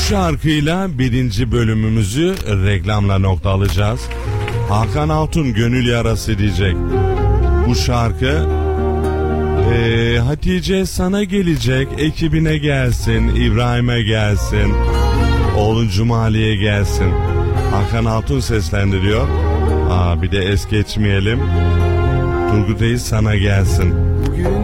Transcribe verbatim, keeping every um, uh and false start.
şarkıyla birinci bölümümüzü reklamla noktalayacağız. Hakan Altun gönül yarası diyecek. Bu şarkı ee, Hatice sana gelecek, ekibine gelsin, İbrahim'e gelsin, oğlun Cumali'ye gelsin. Hakan Altun seslendiriyor. Aa, bir de es geçmeyelim. Turgut Reis sana gelsin.